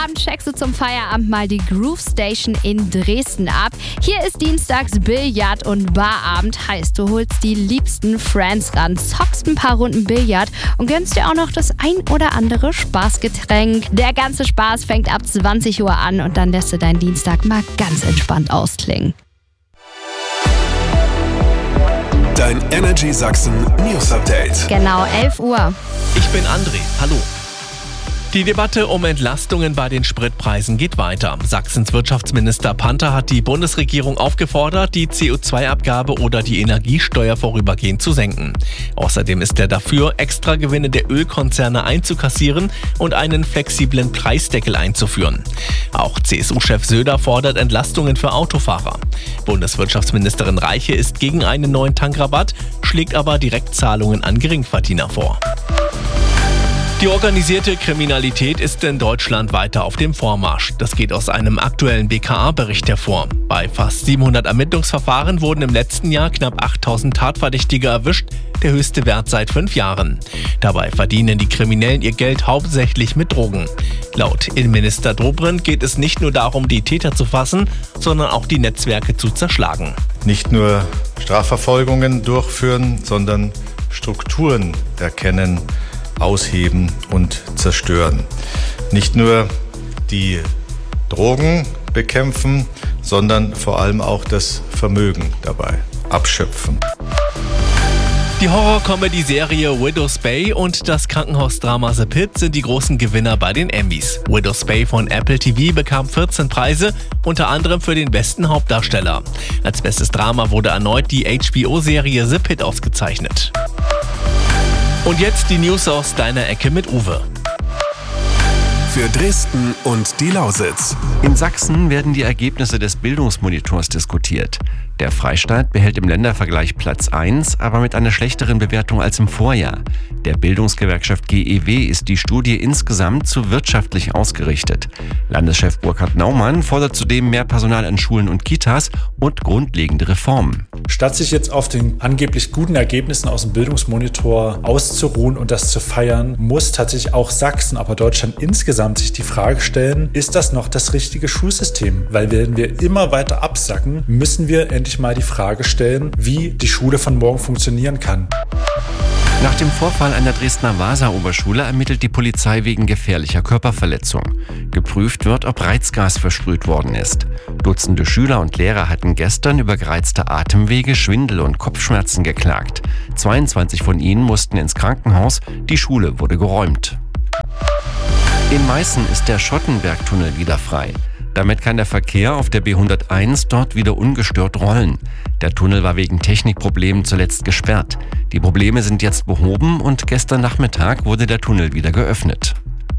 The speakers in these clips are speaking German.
Abend checkst du zum Feierabend mal die Groove Station in Dresden ab. Hier ist dienstags Billard- und Barabend. Heißt, du holst die liebsten Friends ran, zockst ein paar Runden Billard und gönnst dir auch noch das ein oder andere Spaßgetränk. Der ganze Spaß fängt ab 20 Uhr an und dann lässt du deinen Dienstag mal ganz entspannt ausklingen. Dein Energy Sachsen News Update. Genau, 11 Uhr. Ich bin André. Hallo. Die Debatte um Entlastungen bei den Spritpreisen geht weiter. Sachsens Wirtschaftsminister Panther hat die Bundesregierung aufgefordert, die CO2-Abgabe oder die Energiesteuer vorübergehend zu senken. Außerdem ist er dafür, Extragewinne der Ölkonzerne einzukassieren und einen flexiblen Preisdeckel einzuführen. Auch CSU-Chef Söder fordert Entlastungen für Autofahrer. Bundeswirtschaftsministerin Reiche ist gegen einen neuen Tankrabatt, schlägt aber Direktzahlungen an Geringverdiener vor. Die organisierte Kriminalität ist in Deutschland weiter auf dem Vormarsch. Das geht aus einem aktuellen BKA-Bericht hervor. Bei fast 700 Ermittlungsverfahren wurden im letzten Jahr knapp 8000 Tatverdächtige erwischt, der höchste Wert seit 5 Jahren. Dabei verdienen die Kriminellen ihr Geld hauptsächlich mit Drogen. Laut Innenminister Dobrindt geht es nicht nur darum, die Täter zu fassen, sondern auch die Netzwerke zu zerschlagen. Nicht nur Strafverfolgungen durchführen, sondern Strukturen erkennen, ausheben und zerstören. Nicht nur die Drogen bekämpfen, sondern vor allem auch das Vermögen dabei abschöpfen. Die Horror-Comedy-Serie Widow's Bay und das Krankenhausdrama The Pit sind die großen Gewinner bei den Emmys. Widow's Bay von Apple TV bekam 14 Preise, unter anderem für den besten Hauptdarsteller. Als bestes Drama wurde erneut die HBO-Serie The Pit ausgezeichnet. Und jetzt die News aus deiner Ecke mit Uwe. Für Dresden und die Lausitz. In Sachsen werden die Ergebnisse des Bildungsmonitors diskutiert. Der Freistaat behält im Ländervergleich Platz 1, aber mit einer schlechteren Bewertung als im Vorjahr. Der Bildungsgewerkschaft GEW ist die Studie insgesamt zu wirtschaftlich ausgerichtet. Landeschef Burkhard Naumann fordert zudem mehr Personal an Schulen und Kitas und grundlegende Reformen. Statt sich jetzt auf den angeblich guten Ergebnissen aus dem Bildungsmonitor auszuruhen und das zu feiern, muss tatsächlich auch Sachsen, aber Deutschland insgesamt sich die Frage stellen, ist das noch das richtige Schulsystem? Weil wenn wir immer weiter absacken, müssen wir endlich mal die Frage stellen, wie die Schule von morgen funktionieren kann. Nach dem Vorfall an der Dresdner Vasa-Oberschule ermittelt die Polizei wegen gefährlicher Körperverletzung. Geprüft wird, ob Reizgas versprüht worden ist. Dutzende Schüler und Lehrer hatten gestern über gereizte Atemwege, Schwindel und Kopfschmerzen geklagt. 22 von ihnen mussten ins Krankenhaus, die Schule wurde geräumt. In Meißen ist der Schottenbergtunnel wieder frei. Damit kann der Verkehr auf der B101 dort wieder ungestört rollen. Der Tunnel war wegen Technikproblemen zuletzt gesperrt. Die Probleme sind jetzt behoben und gestern Nachmittag wurde der Tunnel wieder geöffnet.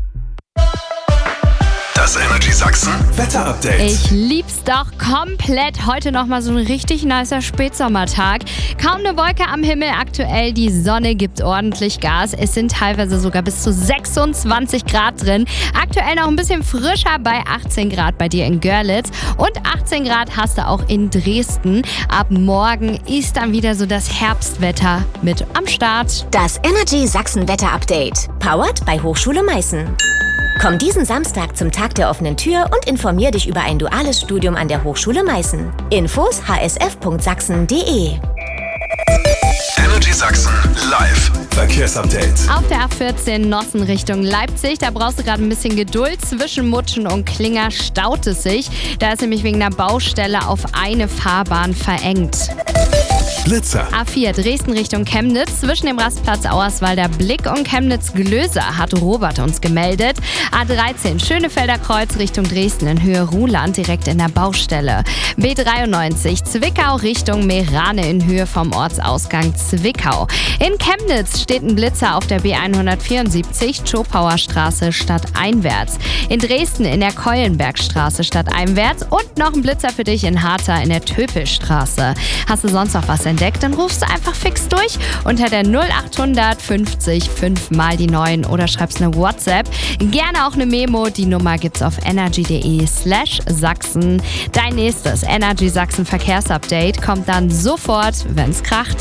Das Energy Sachsen Wetter-Update. Ich lieb's doch komplett. Heute nochmal so ein richtig nicer Spätsommertag. Kaum eine Wolke am Himmel aktuell. Die Sonne gibt ordentlich Gas. Es sind teilweise sogar bis zu 26 Grad drin. Aktuell noch ein bisschen frischer bei 18 Grad bei dir in Görlitz. Und 18 Grad hast du auch in Dresden. Ab morgen ist dann wieder so das Herbstwetter mit am Start. Das Energy Sachsen Wetter-Update. Powered bei Hochschule Meißen. Komm diesen Samstag zum Tag der offenen Tür und informier dich über ein duales Studium an der Hochschule Meißen. Infos hsf.sachsen.de. Energy Sachsen live Verkehrsupdate. Auf der A14 Nossen Richtung Leipzig, da brauchst du gerade ein bisschen Geduld. Zwischen Mutschen und Klinger staut es sich. Da ist nämlich wegen einer Baustelle auf eine Fahrbahn verengt. Blitzer. A4 Dresden Richtung Chemnitz. Zwischen dem Rastplatz Auerswalder Blick und Chemnitz-Glöser hat Robert uns gemeldet. A13 Schönefelder Kreuz Richtung Dresden in Höhe Ruhland direkt in der Baustelle. B93 Zwickau Richtung Meerane in Höhe vom Ortsausgang Zwickau. In Chemnitz steht ein Blitzer auf der B174 Zschopauer Straße stadteinwärts. In Dresden in der Keulenbergstraße stadteinwärts und noch ein Blitzer für dich in Hartha in der Töpelstraße. Hast du sonst noch was entdeckt, dann rufst du einfach fix durch unter der 0800 50 5 mal die 9 oder schreibst eine WhatsApp. Gerne auch eine Memo, die Nummer gibt's auf energy.de/Sachsen. Dein nächstes Energy Sachsen Verkehrsupdate kommt dann sofort, wenn's kracht.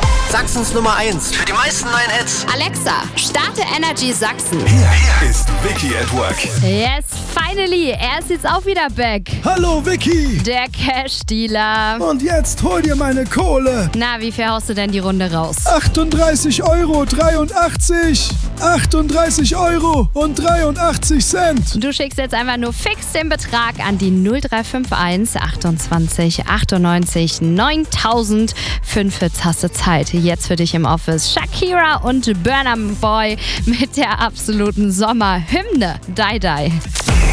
Sachsens Nummer 1 für die meisten neuen Hits. Alexa, starte Energy Sachsen. Hier ist Vicky. Vicky at Work. Yes, finally. Er ist jetzt auch wieder back. Hallo Vicky. Der Cash-Dealer. Und jetzt hol dir meine Kohle. Na, wie viel haust du denn die Runde raus? 38,83 Euro. 38,83 Euro. Du schickst jetzt einfach nur fix den Betrag an die 0351 28 98 9000. 45 hast du Zeit. Jetzt für dich im Office. Shakira und Burna Boy mit der absoluten Sommerhymne. Die Die.